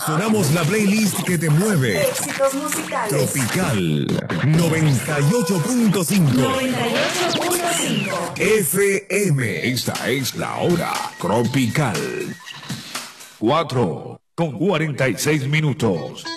Sonamos la playlist que te mueve. Éxitos musicales. Tropical 98.5. 98.5. FM. Esta es la hora tropical. 4:46.